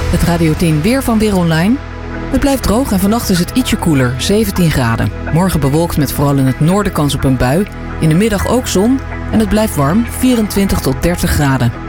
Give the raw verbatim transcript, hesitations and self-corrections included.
Het Radio tien weer van Weer Online. Het blijft droog en vannacht is het ietsje koeler, zeventien graden. Morgen bewolkt met vooral in het noorden kans op een bui. In de middag ook zon en het blijft warm, vierentwintig tot dertig graden.